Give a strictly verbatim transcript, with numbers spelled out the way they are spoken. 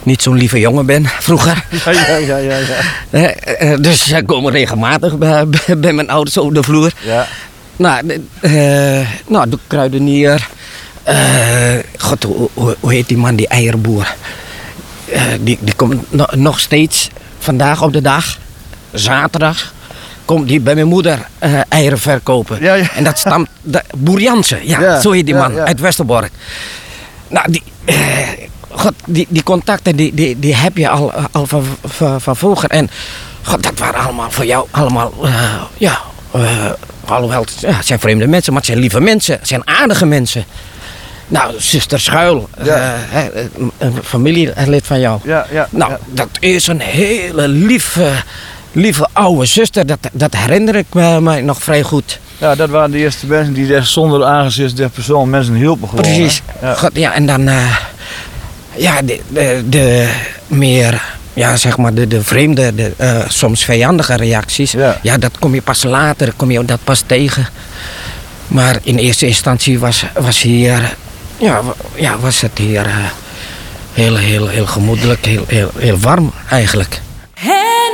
niet zo'n lieve jongen ben vroeger. Ja, ja, ja, ja. ja. Uh, uh, dus zij komen regelmatig bij, bij, bij mijn ouders over de vloer. Ja. Nou, uh, nou, de kruidenier. Uh, God, hoe, hoe, hoe heet die man, die eierboer? Uh, die, die komt no, nog steeds vandaag op de dag, zaterdag, komt die bij mijn moeder uh, eieren verkopen. Ja, ja. En dat stamt, de, Boer Jansen, ja, ja, zo heet die man, ja, ja. uit Westerbork. Nou, die, uh, God, die, die contacten die, die, die heb je al, al van, van, van vroeger. En God, dat waren allemaal voor jou allemaal, uh, ja, uh, alhoewel, ja, het zijn vreemde mensen, maar het zijn lieve mensen, het zijn aardige mensen. Nou, zuster Schuil, ja. uh, een familielid van jou. Ja, ja, nou, ja. dat is een hele lieve, lieve oude zuster. Dat, dat herinner ik me, me nog vrij goed. Ja, dat waren de eerste mensen die zonder aangezicht der persoon mensen hielpen gewoon. Precies. Ja. God, ja, en dan, uh, ja, de, de, de meer, ja, zeg maar, de, de vreemde, de, uh, soms vijandige reacties. Ja. ja, dat kom je pas later, kom je dat pas tegen. Maar in eerste instantie was, was hier... Ja, ja, was het hier uh, heel, heel, heel gemoedelijk, heel, heel, heel warm eigenlijk.